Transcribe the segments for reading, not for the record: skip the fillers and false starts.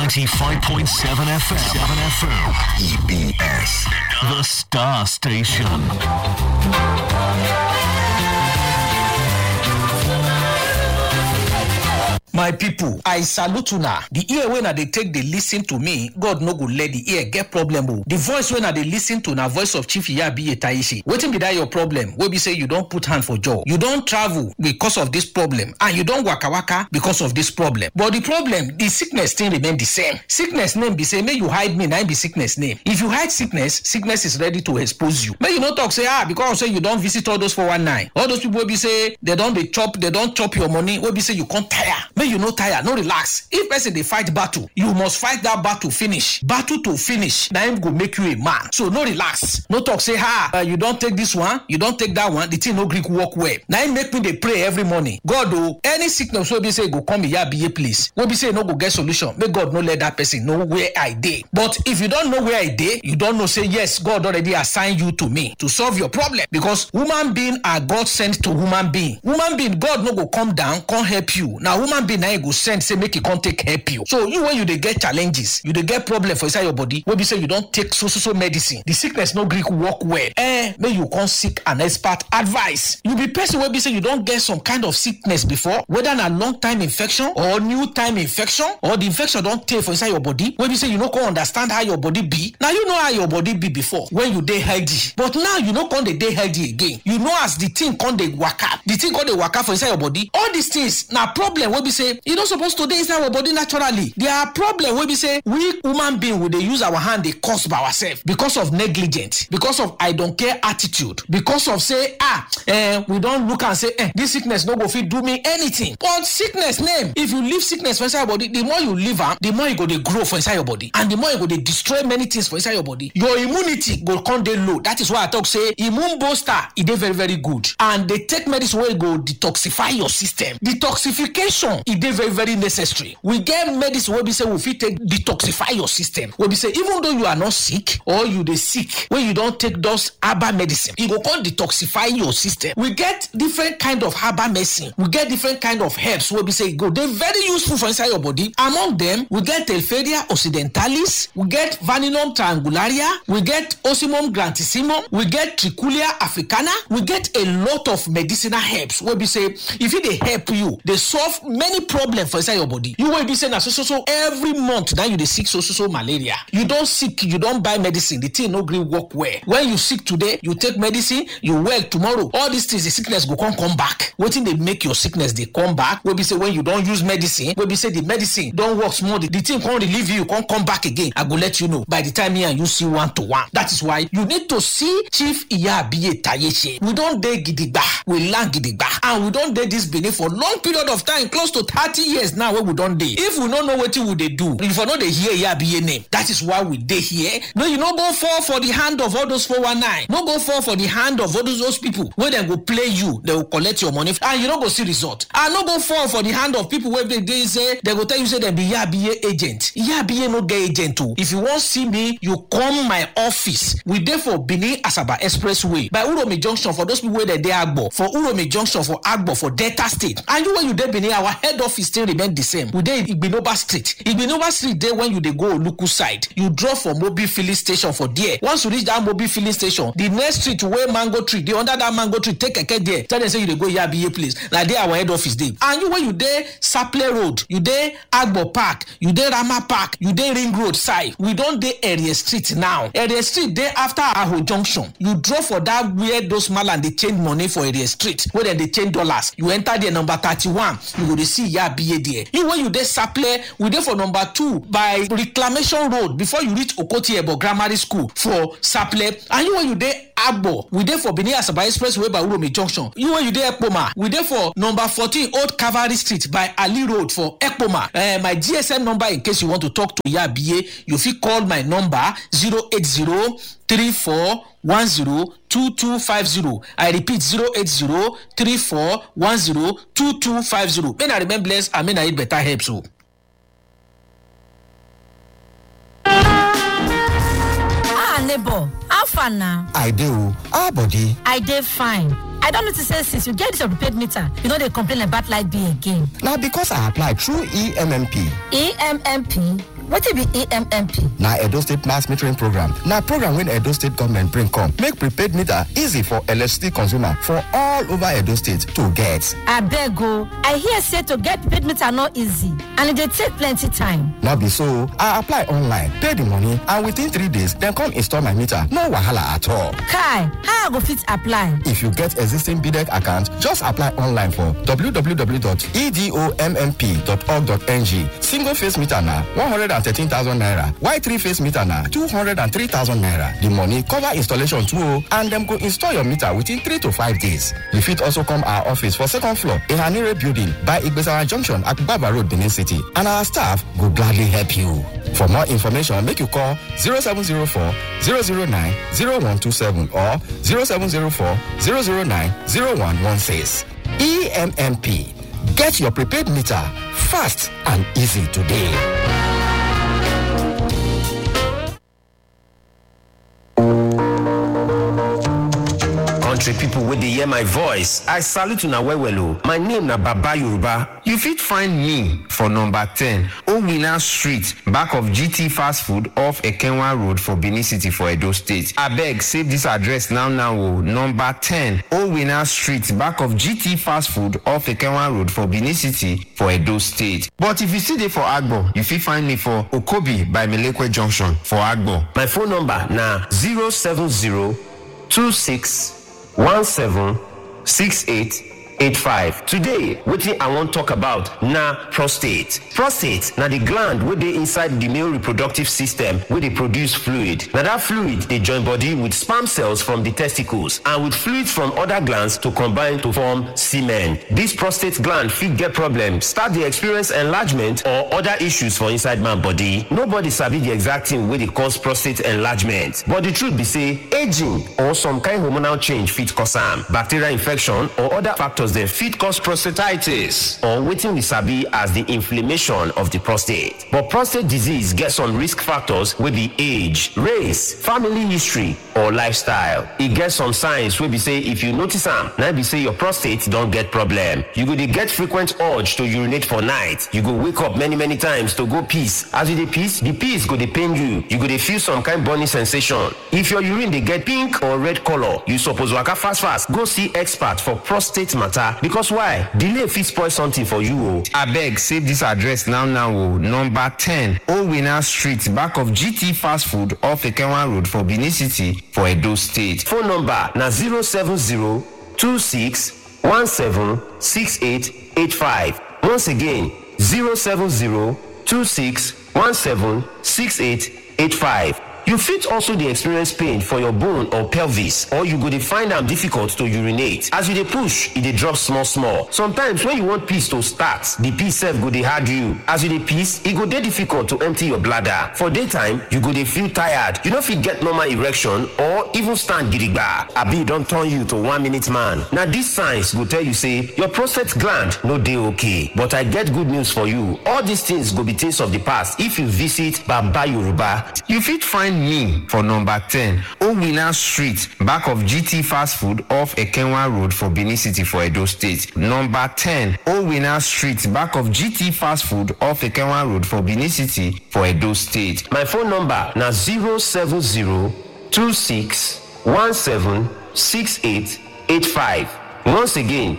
95.7 FM. EBS. The Star Station. My people, I salute una. The ear when they take the listen to me, God no go let the ear get problem. The voice when they listen to na voice of Chief Iyabiye Taishi. Wetin be that your problem? Wey be say you don't put hand for jaw. You don't travel because of this problem, and you don't waka waka because of this problem. But the problem, the sickness still remain the same. Sickness name be say, may you hide me, na be sickness name. If you hide sickness, sickness is ready to expose you. May you not talk say because say you don't visit all those 419. All those people wey be say they don't chop your money. Wey be say you can't tire. You no tire, no relax. If person they fight battle, you must fight that battle finish. Battle to finish. Now him go make you a man. So no relax. No talk say you don't take this one, you don't take that one. The thing no Greek work well. Now him make me they pray every morning. God any sickness will be say go come here be a place. Will be say no go get solution. May God no let that person know where I dey. But if you don't know where I dey, you don't know say yes, God already assigned you to me to solve your problem. Because human being are God sent to human being. Human being, God no go come down, can't help you. Now human being now you go send say make it can't take help you. So you when you they get challenges, you they get problem for inside your body. When you say you don't take so medicine, the sickness no Greek work well. May you can't seek an expert advice. You be person when you say you don't get some kind of sickness before, whether a long time infection or new time infection, or the infection don't take for inside your body. When you say you no can understand how your body be, now you know how your body be before when you dey healthy. But now you know can dey healthy again. You know as the thing can dey waka, the thing can dey waka for inside your body. All these things now problem when we say you don't supposed to dey inside our body naturally. There are problem when we say we human being will they use our hand they cause by ourselves because of negligence, because of I don't care attitude, because of say we don't look and say this sickness no go fit do me anything. But sickness name, if you leave sickness for inside your body, the more you leave am, the more you go dey grow for inside your body, and the more you go dey destroy many things for inside your body. Your immunity go come dey low. That is why I talk say immune booster it dey very very good, and they take medicine where go detoxify your system. Detoxification it dey very necessary. We get medicine where we say we fit take detoxify your system. Where we say even though you are not sick or you dey sick, when you don't take those herbal medicine, it go come detoxify your system. We get different kind of herbal medicine. We get different kind of herbs where we say go they very useful for inside your body. Among them, we get Telferia occidentalis, we get Vaninum triangularia, we get Ocimum grantissimum, we get Trichulia africana. We get a lot of medicinal herbs where we say if it they help you, they solve many problems for inside your body. You will be saying so every month now you dey sick so malaria. You don't sick, you don't buy medicine, the thing no gree work well. When you sick today, you take medicine, you well tomorrow. All these things, the sickness go come back. Waiting they make your sickness they come back. Will be say when you don't use medicine, will be say the medicine don't work small, the thing can't relieve you, can't come back again. I go let you know by the time me and you see 1-to-1. That is why you need to see Chief Iyabiye Taishi. We don't dey gidigba, we learn gidigba, and we don't dey this Benin for long period of time, close to 30 years now where we don't dey. If we don't know what would they do, if we know they hear Iyabiye name, that is why we dey here. No, you no go fall for the hand of all those 419. No go fall for the hand of all those people where they go play you, they will collect your money, and you don't go see result. And no go fall for the hand of people where they say they go tell you say they be Iyabiye agent. Iyabiye no get agent too. If you want see me, you come my office. We dey for Benin Asaba Expressway by Uromi Junction for those people where they Agbo, for Uromi Junction for Agbo for Delta State. And you when you dey Benin, our head office still remain the same. We dey Igbinoba Street. Igbinoba Street there when you dey go Oluku side. You draw for Mobil filling station for there. Once you reach that Mobil filling station, the next street where mango tree, they under that mango tree, take a keke there. Tell them say you dey go Iyabiye place. Like there our head office dey. And you when you dey Saple Road, you dey Agbo Park, you dey Rama Park, you dey Ring Road side. We don't dey Area Street now. Area Street dey after Aho Junction. You draw for that where those malam they change money for Area Street, where they change dollars. You enter there number 31. You go to see Iyabiye there. You when you dey Saple, we dey for number 2 by Reclamation Road before you reach Okoti Ebo Grammar School for Saple. And you when you dey Agbo, we dey for Benin Asaba Expressway by Uromi Junction. You when you dey Ekpoma, we dey for number 14 Old Cavalry Street by Ali Road for Ekpoma. My GSM number in case you want to talk to Iyabiye, you fit call my number 08034102250. I repeat 08034102250. May I remain blessed and may I eat better help so. Neighbor, how far now? I do. Our body. I dey fine. I don't need to say since you get this prepaid meter, you know they complain about light bill again. Now because I applied through EMMP. EMMP? What will be EMMP? Na Edo State Mass Metering Program. Na program when Edo State government bring come. Make prepaid meter easy for electricity consumer for all over Edo State to get. I beg go. I hear say to get prepaid meter not easy and it take plenty time. Now be so, I apply online, pay the money, and within 3 days, then come install my meter. No wahala at all. Kai, how I go fit apply? If you get existing BDEC account, just apply online for www.edommp.org.ng. Single phase meter na 113,000 naira. Y3 phase meter na 203,000 naira. The money cover installation too, and them go install your meter within 3 to 5 days. You fit also come our office for second floor in Hanire building by Igbesawa Junction, Akubaba Road, Benin City, and our staff will gladly help you. For more information, make you call 0704 009 0127 or 0704 009 0116. EMMP. Get your prepaid meter fast and easy today. Country people wey dey hear my voice, I salute una well well o. My name na Baba Yoruba. You fit find me for number 10 Owina Street, back of GT Fast Food off Ekenwa Road for Benin City for Edo State. Abeg save this address now o. Number 10 Owina Street, back of GT Fast Food off Ekenwa Road for Benin City for Edo State. But if you still dey for Agbo, you fit find me for Okobi by Melekwe Junction for Agbo. My phone number na 07026176885. Today, wetin I wan talk about na prostate. Prostate na the gland wey dey inside the male reproductive system wey dey produce fluid. Na that fluid dey join body with sperm cells from the testicles and with fluids from other glands to combine to form semen. This prostate gland fit get problem, start dey experience enlargement or other issues for inside man body. Nobody sabi the exact thing wey dey cause prostate enlargement, but the truth be say aging or some kind hormonal change fit cause am. Bacterial infection or other factors dem fit cause prostatitis or wetin we sabi as the inflammation of the prostate. But prostate disease get some risk factors wey be age, race, family history or lifestyle. E get some signs wey be say if you notice am, na be say your prostate don get problem. You go dey get frequent urge to urinate for night. You go wake up many times to go piss. As you dey piss, the piss go dey pain you. You go dey feel some kind burning sensation. If your urine dey get pink or red color, you suppose waka fast go see expert for prostate matter, because why? Delay fit spoil something for you o. Abeg save this address now o. Number 10 Owina Street, back of GT Fast Food off Ekenwa Road for Benin City for Edo State. Phone number na 07026176885. Once again, 07026176885. You fit also dey experience pain for your bone or pelvis, or you go dey find am difficult to urinate. As you dey push, e dey drop small. Sometimes when you want piss to start, the piss sef go dey hard you. As you dey piss, e go dey difficult to empty your bladder. For daytime, you go dey feel tired. You no fit get normal erection or even stand gidigba. Abi e don turn you to 1-minute man. Na these signs go tell you say your prostate gland no dey okay. But I get good news for you. All these things go be things of the past if you visit Baba Yoruba. You fit find me for number 10 Owina Street, back of GT Fast Food off Ekenwa Road for Benin City for Edo State. Number 10 Owina Street, back of GT Fast Food off Ekenwa Road for Benin City for Edo State. My phone number na 07026176885. Once again,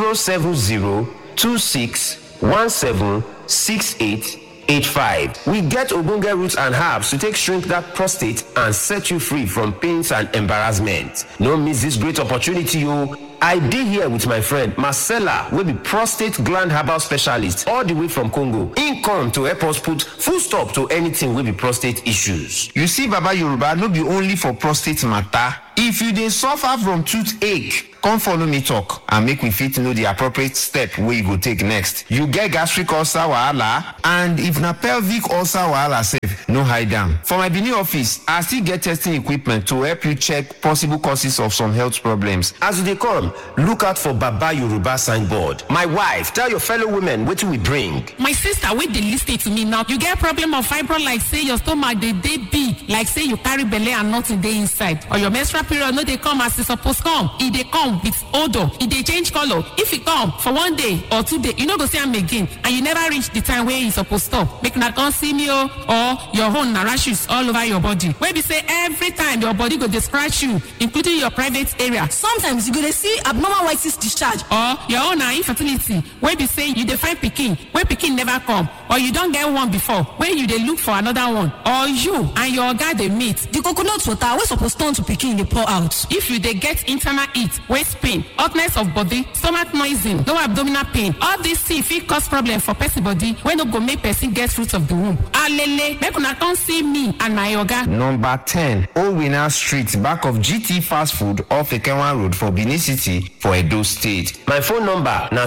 07026176885. We get ogbonge roots and herbs to take shrink that prostate and set you free from pains and embarrassment. No miss this great opportunity o. I dey here with my friend Marcella, wey be prostate gland herbal specialist all the way from Congo. Im come to help us put full stop to anything wey be prostate issues. You see, Baba Yoruba no be only for prostate matter. If you dey suffer from toothache, come follow me talk and make we fit know the appropriate step wey you go take next. You get gastric ulcer wahala, and if na pelvic ulcer wahala sef, no hide am. For my Benin office, I still get testing equipment to help you check possible causes of some health problems. As you dey come, look out for Baba Yoruba signboard. My wife, tell your fellow women wetin we bring. My sister, wait, dey lis ten to me now. You get problem of fibroid, like say your stomach dey big, like say you carry belle and nothing dey inside, or your menstrual period no dey come as e suppose come. E dey come with odour, e dey change colour. If e come for 1 day or 2 days, you no go see am again, and you never reach the time wey e suppose stop. Make una come see me o. Or your own na rashes all over your body, wey be say every time your body go dey scratch you, including your private area. Sometimes you go dey see abnormal white cyst discharge. Or your own na infertility, wey be say you dey find pikin wey pikin never come, or you don get one before wey you dey look for another one, or you and your oga dey meet. The coconut water wey suppose turn to pikin dey pour out. If you dey get internal heat, waist pain, hotness of body, stomach noising, lower abdominal pain, all these things fit cause problem for person body wey no go make person get fruit of the womb. Alele, make una come see me and my oga. Number 10, Owina Street, back of GT Fast Food off Ekenwa Road for Benin City for Edo State. My phone number na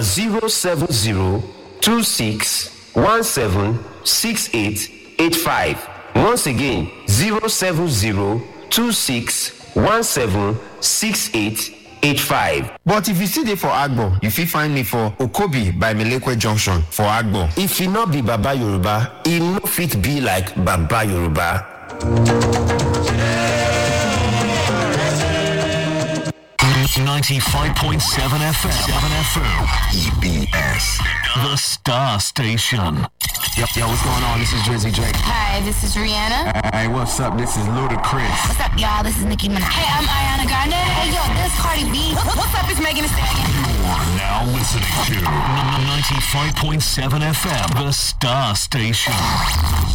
07026176885. Once again, 07026176885. But if you still dey for Agbo, you fit find me for Okobi by Melekwe Junction for Agbo. If e no be Baba Yoruba, e no fit be like Baba Yoruba. 95.7 FM. EBS. The Star Station. Yo, what's going on? This is Drizzy Drake. Hi, this is Rihanna. Hey, what's up? This is Ludacris. What's up, y'all? This is Nicki Minaj. Hey, I'm Ariana Grande. Hey, yo, this is Cardi B. What's up? It's Megan Thee Stallion. You're now listening to 95.7 FM. The Star Station.